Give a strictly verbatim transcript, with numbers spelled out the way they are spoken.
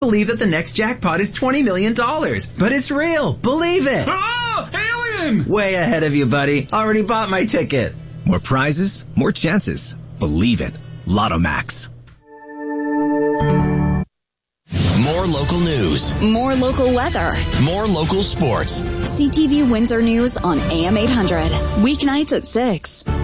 Believe that the next jackpot is twenty million dollars, but it's real. Believe it. Oh, alien! Way ahead of you, buddy. Already bought my ticket. More prizes, more chances. Believe it. Lotto Max. More local news. More local weather. More local sports. C T V Windsor News on A M eight hundred. Weeknights at six.